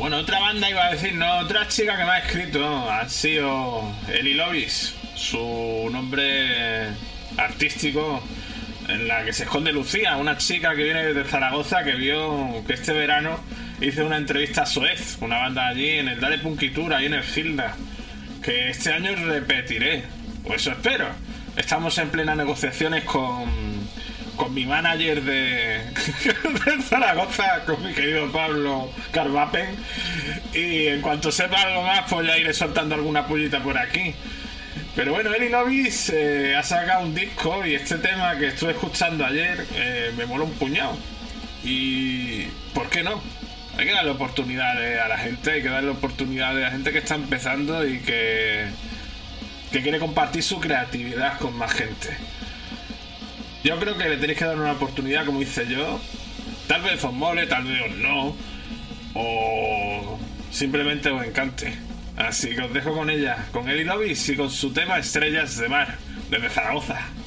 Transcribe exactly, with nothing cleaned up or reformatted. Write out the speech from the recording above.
Bueno, otra banda iba a decir, no, otra chica que me ha escrito ha sido Eli Lovis, su nombre artístico, en la que se esconde Lucía, una chica que viene desde Zaragoza que vio que este verano hice una entrevista a Soez, una banda allí en el Dale Punkitur, ahí en el Gilda, que este año repetiré, o eso espero. Estamos en plenas negociaciones con, con mi manager de, de Zaragoza, con mi querido Pablo Carvapen, y en cuanto sepa algo más pues ya iré soltando alguna pullita por aquí. Pero bueno, Eli Lovis eh, ha sacado un disco y este tema que estuve escuchando ayer eh, me mola un puñado. Y ¿por qué no? Hay que darle oportunidades a la gente, hay que darle oportunidades a la gente que está empezando y que, que quiere compartir su creatividad con más gente. Yo creo que le tenéis que dar una oportunidad, como hice yo. Tal vez os mole, tal vez os no, o simplemente os encante. Así que os dejo con ella, con Eli Lovis y con su tema Estrellas de Mar, desde Zaragoza.